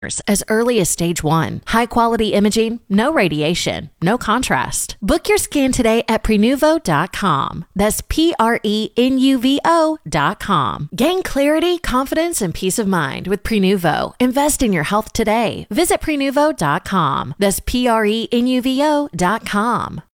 as early as stage 1. High-quality imaging, no radiation, no contrast. Book your scan today at Prenuvo.com. That's Prenuvo.com. Gain clarity, confidence, and peace of mind with Prenuvo. Invest in your health today. Visit Prenuvo.com. That's Prenuvo.com.